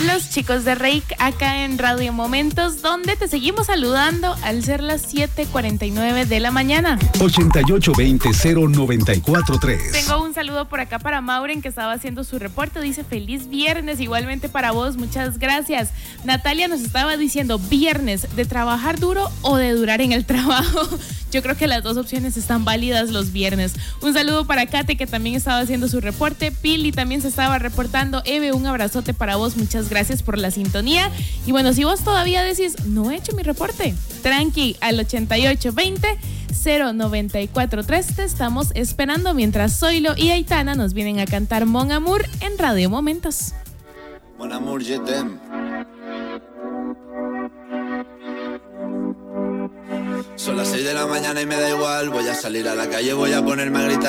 los chicos de Reik acá en Radio Momentos, donde te seguimos saludando al ser las 7:49 de la mañana. 8820-0943. Tengo un saludo por acá para Mauren, que estaba haciendo su reporte. Dice feliz viernes, igualmente para vos, muchas gracias. Natalia nos estaba diciendo viernes, ¿de trabajar duro o de durar en el trabajo? Yo creo que las dos opciones están válidas los viernes. Un saludo para Kate, que también estaba haciendo su reporte. Pili también se estaba reportando. Eve, un abrazote para vos, muchas gracias por la sintonía. Y bueno, si vos todavía decís, no he hecho mi reporte, tranqui, al 8820-0943 te estamos esperando, mientras Zoilo y Aitana nos vienen a cantar Mon Amour en Radio Momentos. Mon Amour, je t'aime. Son las 6 de la mañana y me da igual. Voy a salir a la calle, voy a ponerme a gritar.